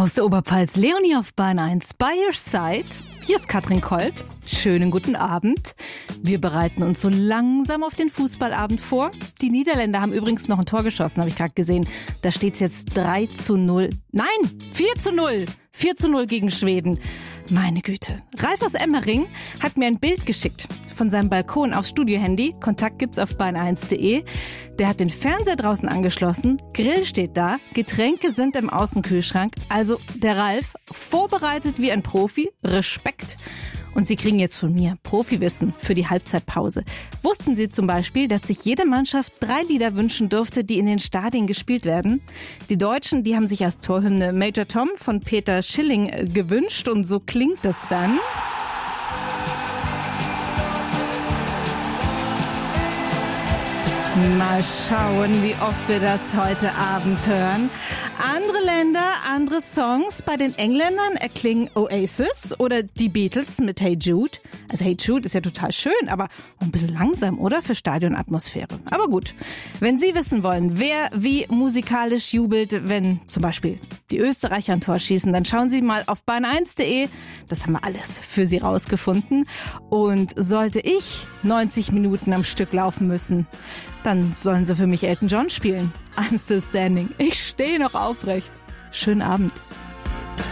Aus der Oberpfalz, Leonie auf Bahn 1, by your side. Hier ist Katrin Kolb. Schönen guten Abend. Wir bereiten uns so langsam auf den Fußballabend vor. Die Niederländer haben übrigens noch ein Tor geschossen, habe ich gerade gesehen. Da steht es jetzt 3-0. Nein, 4-0. 4-0 gegen Schweden. Meine Güte. Ralf aus Emmering hat mir ein Bild geschickt von seinem Balkon aufs Studiohandy. Kontakt gibt's auf bahn1.de. Der hat den Fernseher draußen angeschlossen, Grill steht da, Getränke sind im Außenkühlschrank. Also der Ralf, vorbereitet wie ein Profi, Respekt. Und Sie kriegen jetzt von mir Profiwissen für die Halbzeitpause. Wussten Sie zum Beispiel, dass sich jede Mannschaft 3 Lieder wünschen durfte, die in den Stadien gespielt werden? Die Deutschen, die haben sich als Torhymne Major Tom von Peter Schilling gewünscht und so klingt das dann. Mal schauen, wie oft wir das heute Abend hören. Andere Länder, andere Songs. Bei den Engländern erklingen Oasis oder die Beatles mit Hey Jude. Also Hey Jude ist ja total schön, aber ein bisschen langsam, oder? Für Stadionatmosphäre. Aber gut, wenn Sie wissen wollen, wer wie musikalisch jubelt, wenn zum Beispiel die Österreicher ein Tor schießen, dann schauen Sie mal auf bahn1.de. Das haben wir alles für Sie rausgefunden. Und sollte ich 90 Minuten am Stück laufen müssen, dann sollen Sie für mich Elton John spielen. I'm still standing. Ich stehe noch aufrecht. Schönen Abend.